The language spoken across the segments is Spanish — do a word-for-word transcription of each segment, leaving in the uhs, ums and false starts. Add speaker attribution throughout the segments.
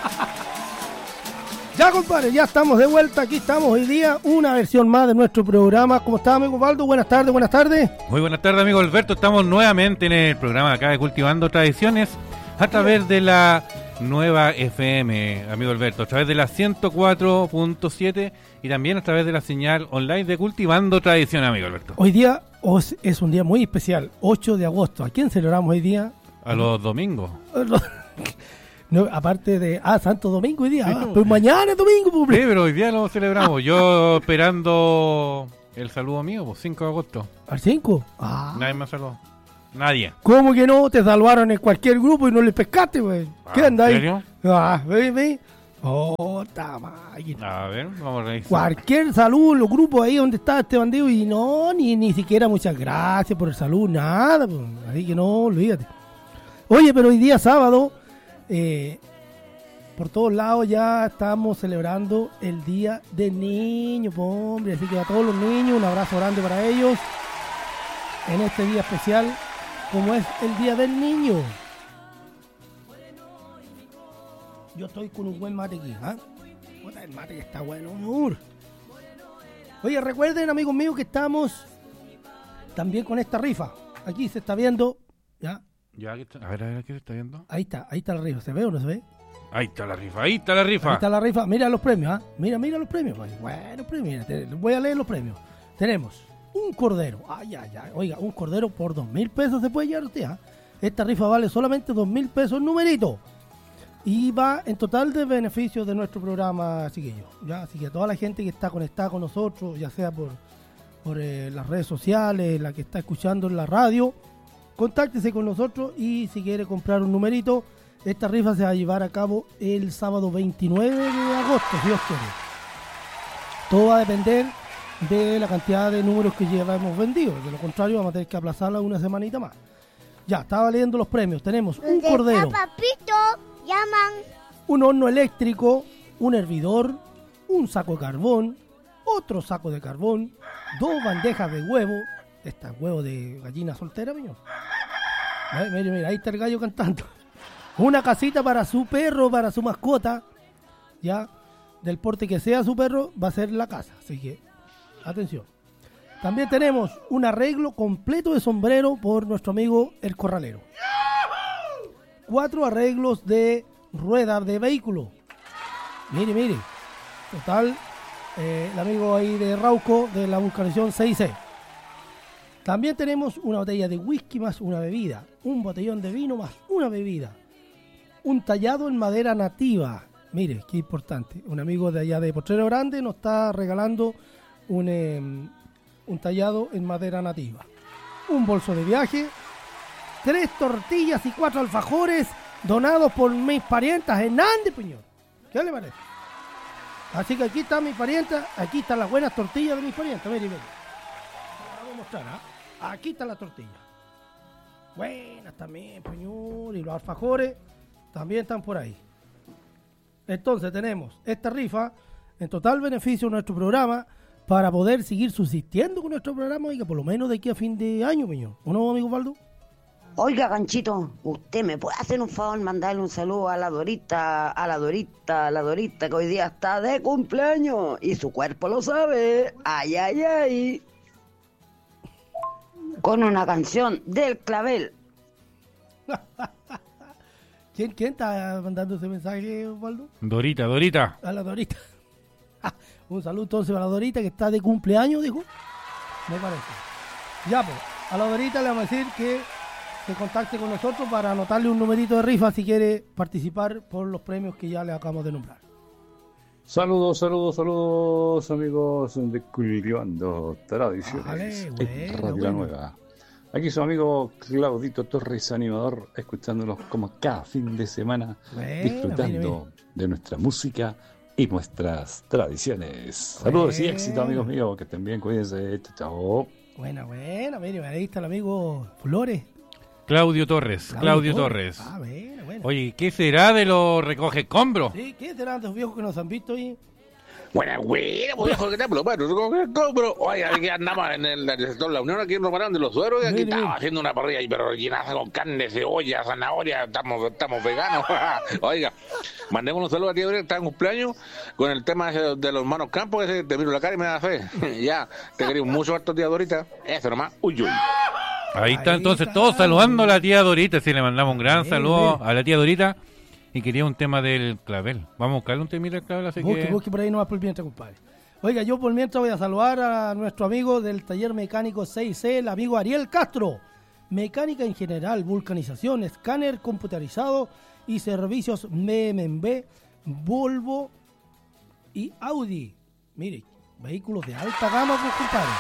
Speaker 1: Ya, compadre, ya estamos de vuelta. Aquí estamos hoy día, una versión más de nuestro programa. ¿Cómo está, amigo Osvaldo? Buenas tardes, buenas tardes.
Speaker 2: Muy buenas tardes, amigo Alberto. Estamos nuevamente en el programa acá de Cultivando Tradiciones a través de la nueva F M, amigo Alberto, a través de la ciento cuatro punto siete y también a través de la señal online de Cultivando Tradiciones, amigo Alberto.
Speaker 1: Hoy día es un día muy especial, ocho de agosto. ¿A quién celebramos hoy día?
Speaker 2: A los domingos.
Speaker 1: No, aparte de... Ah, Santo Domingo hoy día. Sí, ah, pues mañana es domingo, pues.
Speaker 2: Sí, pero hoy día lo celebramos. Yo esperando el saludo mío, pues cinco de agosto.
Speaker 1: ¿Al cinco? Ah.
Speaker 2: Nadie me saludó. Nadie.
Speaker 1: ¿Cómo que no? Te salvaron en cualquier grupo y no le pescaste, güey. Ah, ¿qué anda ahí? ¿En serio? Ah, ve, ve. Oh, está máquina.
Speaker 2: A ver, vamos a revisar.
Speaker 1: Cualquier saludo en los grupos ahí donde está este bandido y no, ni, ni siquiera muchas gracias por el saludo, nada. Pues. Así que no, olvídate. Oye, pero hoy día sábado... Eh, por todos lados ya estamos celebrando el Día del Niño, hombre, así que a todos los niños un abrazo grande para ellos en este día especial como es el Día del Niño. Yo estoy con un buen mate aquí, ¿ah? ¿eh? El mate que está bueno. Oye, recuerden, amigos míos, que estamos también con esta rifa. Aquí se está viendo, ¿ya?
Speaker 2: Ya, aquí está. A ver, a ver, ¿qué se está viendo?
Speaker 1: Ahí está, ahí está la rifa. ¿Se ve o no se ve?
Speaker 2: Ahí está la rifa, ahí está la rifa.
Speaker 1: Ahí está la rifa. Mira los premios, ¿ah? ¿eh? Mira, mira los premios. Bueno, premios. Mira, voy a leer los premios. Tenemos un cordero. Ay, ay, ay. Oiga, un cordero por dos mil pesos se puede llevar usted, ¿ah? ¿eh? Esta rifa vale solamente dos mil pesos numerito. Y va en total de beneficios de nuestro programa, chiquillos. ¿Ya? Así que a toda la gente que está conectada con nosotros, ya sea por, por eh, las redes sociales, la que está escuchando en la radio, contáctese con nosotros y si quiere comprar un numerito, esta rifa se va a llevar a cabo el sábado veintinueve de agosto, si Dios quiere. Todo va a depender de la cantidad de números que llevamos vendidos. De lo contrario, vamos a tener que aplazarla una semanita más. Ya, estaba leyendo los premios. Tenemos un cordero,
Speaker 3: papito, llaman,
Speaker 1: un horno eléctrico, un hervidor, un saco de carbón, otro saco de carbón, dos bandejas de huevo. Esta huevo de gallina soltera, señor. Mira, mira, ahí está el gallo cantando. Una casita para su perro, para su mascota. Ya, del porte que sea su perro, va a ser la casa. Así que, atención. También tenemos un arreglo completo de sombrero por nuestro amigo El Corralero. Cuatro arreglos de ruedas de vehículo. Mire, mire. Total, eh, el amigo ahí de Rauco de la Vulcanización seis C. También tenemos una botella de whisky más una bebida, un botellón de vino más una bebida, un tallado en madera nativa. Mire, qué importante. Un amigo de allá de Potrero Grande nos está regalando un, eh, un tallado en madera nativa. Un bolso de viaje, tres tortillas y cuatro alfajores donados por mis parientas Hernández, Puñón. ¿Qué le parece? Así que aquí está mi parienta, aquí están las buenas tortillas de mis parientas. Mire, mire. La voy a mostrar, ¿ah? ¿eh? Aquí está la tortilla. Buenas también, señor. Y los alfajores también están por ahí. Entonces tenemos esta rifa en total beneficio de nuestro programa para poder seguir subsistiendo con nuestro programa y que por lo menos de aquí a fin de año, señor. ¿O no, amigo Valdo?
Speaker 4: Oiga, Ganchito, ¿usted me puede hacer un favor, mandarle un saludo a la Dorita, a la Dorita, a la Dorita que hoy día está de cumpleaños y su cuerpo lo sabe? Ay, ay, ay. Con una canción del Clavel.
Speaker 1: ¿Quién, ¿Quién está mandando ese mensaje, Osvaldo?
Speaker 2: Dorita, Dorita.
Speaker 1: A la Dorita. Un saludo entonces para la Dorita que está de cumpleaños, dijo. Me parece. Ya, pues, a la Dorita le vamos a decir que se contacte con nosotros para anotarle un numerito de rifa si quiere participar por los premios que ya le acabamos de nombrar.
Speaker 5: Saludos, saludos, saludos, amigos de Cultivando Tradiciones.
Speaker 1: Vale, bueno,
Speaker 5: Radio
Speaker 1: bueno.
Speaker 5: Nueva. Aquí su amigo Claudito Torres, animador, escuchándolos como cada fin de semana,
Speaker 1: Bueno,
Speaker 5: disfrutando
Speaker 1: mire, mire.
Speaker 5: de nuestra música y nuestras tradiciones. Saludos y
Speaker 1: Bueno.
Speaker 5: éxito, amigos míos, que estén bien, cuídense. Chao.
Speaker 1: Buena, buena, mire, ahí está el amigo Flores.
Speaker 2: Claudio Torres, Claudio,
Speaker 1: Claudio
Speaker 2: Torres.
Speaker 1: Ah, bueno, bueno.
Speaker 2: Oye, ¿qué será de los recoge escombros?
Speaker 1: Sí, ¿qué serán de los viejos que nos han visto ahí?
Speaker 6: Buena, güey, pues viejo, que te hablo, pero, pero, oye, aquí andamos en el, el sector de la Unión, aquí en Romarán de los Sueros, y aquí
Speaker 1: Mire,
Speaker 6: estamos
Speaker 1: mire.
Speaker 6: haciendo una parrilla, pero llenaza con carne, cebolla, zanahoria, estamos, estamos veganos. Oiga, mandemos un saludo a ti, que está en cumpleaños, con el tema ese de los hermanos Campos, ese te miro la cara y me da fe. Ya, te queremos mucho harto, tía Dorita. Eso nomás, uy, uy.
Speaker 2: Ahí está,
Speaker 1: Ahí
Speaker 2: entonces,
Speaker 1: está.
Speaker 2: todos saludando a la tía Dorita. Sí, le mandamos un gran
Speaker 1: Bien,
Speaker 2: saludo
Speaker 1: bien.
Speaker 2: a la tía Dorita. Y quería un tema del clavel. Vamos a buscarle un temita del clavel, así
Speaker 1: Busque,
Speaker 2: que...
Speaker 1: busque por ahí nomás por mientras, compadre. Oiga, yo por mientras voy a saludar a nuestro amigo del taller mecánico seis C, el amigo Ariel Castro. Mecánica en general, vulcanización, escáner computarizado y servicios B M W, Volvo y Audi. Mire, vehículos de alta gama, pues, compadre.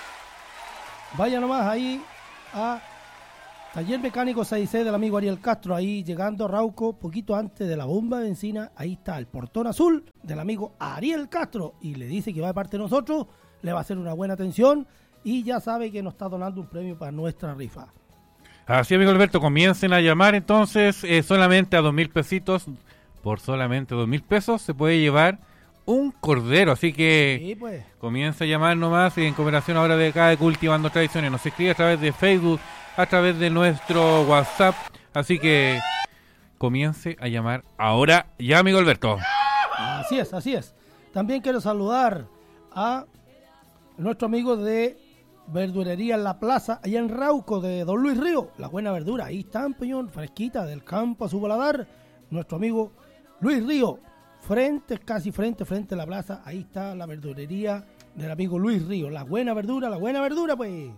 Speaker 1: Vaya nomás ahí a Taller Mecánico seis C del amigo Ariel Castro, ahí llegando a Rauco, poquito antes de la bomba de benzina, ahí está el portón azul del amigo Ariel Castro, y le dice que va de parte de nosotros, le va a hacer una buena atención, y ya sabe que nos está donando un premio para nuestra rifa.
Speaker 2: Así, amigo Alberto, comiencen a llamar entonces, eh, solamente a dos mil pesitos, por solamente dos mil pesos se puede llevar un cordero, así que
Speaker 1: Sí, pues.
Speaker 2: comienza a llamar nomás, y en cooperación ahora de acá de Cultivando Tradiciones, nos escribe a través de Facebook, a través de nuestro WhatsApp, así que comience a llamar ahora ya, amigo Alberto.
Speaker 1: Así es, así es. También quiero saludar a nuestro amigo de Verdurería en la Plaza, allá en Rauco, de Don Luis Río. La buena verdura, ahí están, peñón, fresquita, del campo a su paladar. Nuestro amigo Luis Río, frente, casi frente, frente a la plaza, ahí está la verdurería del amigo Luis Río. La buena verdura, la buena verdura, pues.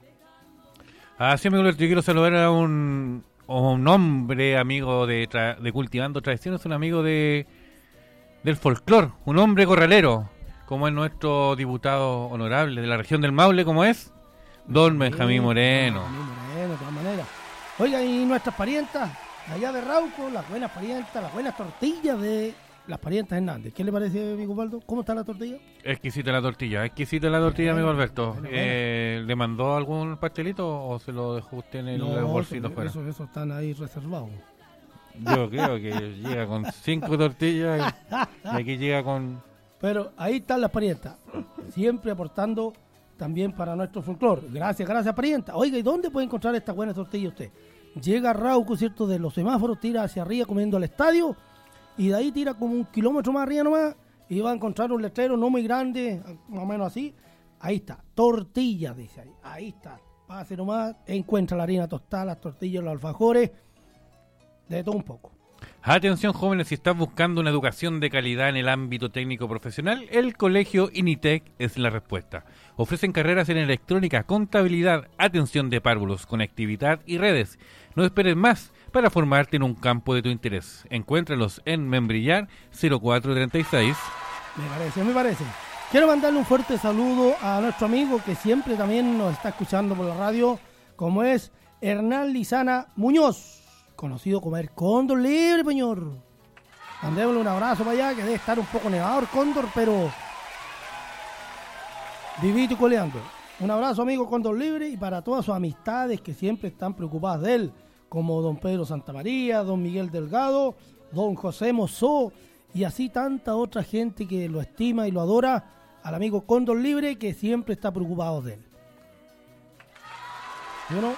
Speaker 2: Así, amigo Alberto, yo quiero saludar a un, a un hombre amigo de, tra- de Cultivando Tradiciones, un amigo de del folclor, un hombre corralero, como es nuestro diputado honorable de la región del Maule, como es Don Benjamín Moreno.
Speaker 1: Benjamín Moreno, de todas maneras. Oiga, y nuestras parientas, allá de Rauco, las buenas parientas, las buenas tortillas de las parientas Hernández. ¿Qué le parece, amigo Waldo? ¿Cómo está la tortilla?
Speaker 2: Exquisita la tortilla, exquisita la tortilla, amigo Alberto.
Speaker 1: Bueno, bueno.
Speaker 2: Eh, ¿Le mandó algún pastelito o se lo dejó usted en el bolsito
Speaker 1: eso,
Speaker 2: fuera?
Speaker 1: eso, eso están ahí reservados.
Speaker 2: Yo creo que llega con cinco tortillas y, y aquí llega con...
Speaker 1: Pero ahí están las parientas, siempre aportando también para nuestro folclore. Gracias, gracias, parienta. Oiga, ¿y dónde puede encontrar estas buenas tortillas usted? Llega a Rauco, ¿cierto? De los semáforos, tira hacia arriba comiendo al estadio, y de ahí tira como un kilómetro más arriba nomás, y va a encontrar un letrero no muy grande, más o menos así. Ahí está, tortillas, dice ahí. Ahí está, pase nomás, encuentra la harina tostada, las tortillas, los alfajores, de todo un poco.
Speaker 2: Atención, jóvenes, si estás buscando una educación de calidad en el ámbito técnico profesional, el colegio Initec es la respuesta. Ofrecen carreras en electrónica, contabilidad, atención de párvulos, conectividad y redes. No esperes más para formarte en un campo de tu interés. Encuéntralos en Membrillar cero cuatro treinta y seis.
Speaker 1: Me parece, me parece. Quiero mandarle un fuerte saludo a nuestro amigo que siempre también nos está escuchando por la radio, como es Hernán Lizana Muñoz, conocido como el Cóndor Libre, señor. Mandémosle un abrazo para allá, que debe estar un poco nevado el Cóndor, pero vivito y coleando. Un abrazo, amigo Cóndor Libre, y para todas sus amistades que siempre están preocupadas de él, como don Pedro Santamaría, don Miguel Delgado, don José Mozó, y así tanta otra gente que lo estima y lo adora, al amigo Cóndor Libre, que siempre está preocupado de él. ¿Sí o no?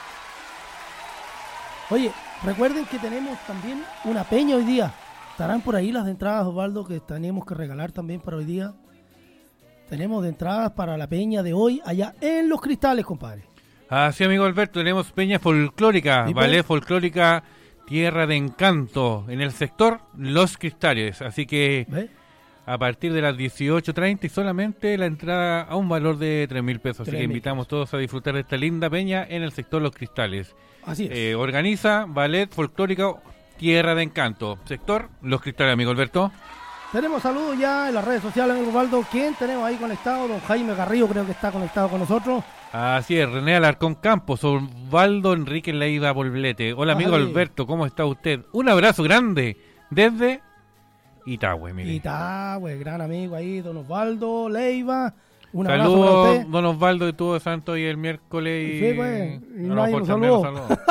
Speaker 1: Oye, recuerden que tenemos también una peña hoy día. Estarán por ahí las entradas, Osvaldo, que tenemos que regalar también para hoy día. Tenemos de entradas para la peña de hoy allá en Los Cristales, compadre.
Speaker 2: Así, amigo Alberto, tenemos peña folclórica,
Speaker 1: ¿Y pues?
Speaker 2: ballet folclórica Tierra de Encanto, en el sector Los Cristales. Así que
Speaker 1: ¿Ves?
Speaker 2: a partir de las dieciocho treinta y solamente la entrada a un valor de tres mil pesos. Así
Speaker 1: tres
Speaker 2: que
Speaker 1: mil
Speaker 2: invitamos todos a disfrutar de esta linda peña en el sector Los Cristales.
Speaker 1: Así es.
Speaker 2: Eh, organiza Ballet Folclórico Tierra de Encanto, sector Los Cristales, amigo Alberto.
Speaker 1: Tenemos saludos ya en las redes sociales, amigo Osvaldo. ¿Quién tenemos ahí conectado? Don Jaime Garrido creo que está conectado con nosotros.
Speaker 2: Así es, René Alarcón Campos, Osvaldo Enrique Leiva Bolblete. Hola, amigo
Speaker 1: Vale.
Speaker 2: Alberto, ¿cómo está usted? Un abrazo grande desde Itahue, mire.
Speaker 1: Y está, pues, gran amigo ahí, don Osvaldo Leiva. Un abrazo para
Speaker 2: Saludos,
Speaker 1: usted.
Speaker 2: don Osvaldo, que estuvo de santo hoy el miércoles y,
Speaker 1: Sí, pues, y
Speaker 2: a lo
Speaker 1: nadie
Speaker 2: mejor
Speaker 1: lo
Speaker 2: también lo
Speaker 1: saludó.
Speaker 2: saludó.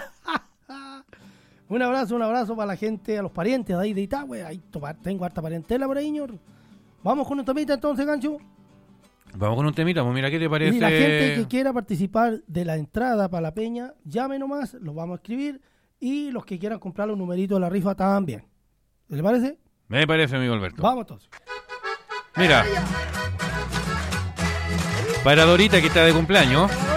Speaker 1: Un abrazo, un abrazo para la gente, a los parientes de ahí de Itahue. Ahí to- tengo harta parentela por ahí, señor. Vamos con un temita entonces, Gancho.
Speaker 2: Vamos con un temita, pues mira, ¿qué te parece?
Speaker 1: Y la gente que quiera participar de la entrada para la peña, llame nomás, los vamos a escribir. Y los que quieran comprar los numeritos de la rifa también. ¿Le parece?
Speaker 2: Me parece, amigo Alberto.
Speaker 1: Vamos entonces.
Speaker 2: Mira, para Dorita que está de cumpleaños.